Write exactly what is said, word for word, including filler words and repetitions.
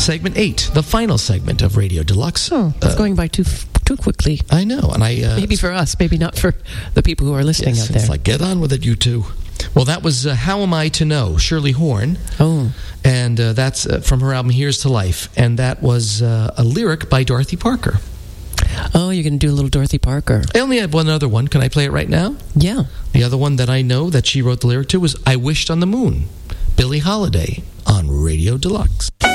segment eight, the final segment of Radio Deluxe. Oh, it's Uh, going by too too quickly. I know, and I uh, Maybe for us, maybe not for the people who are listening yes, out there. it's like, get on with it, you two. Well, that was uh, How Am I to Know, Shirley Horn. Oh. And uh, that's uh, from her album Here's to Life. And that was uh, a lyric by Dorothy Parker. Oh, you're going to do a little Dorothy Parker. I only have one other one. Can I play it right now? Yeah. The other one that I know that she wrote the lyric to was I Wished on the Moon, Billie Holiday on Radio Deluxe.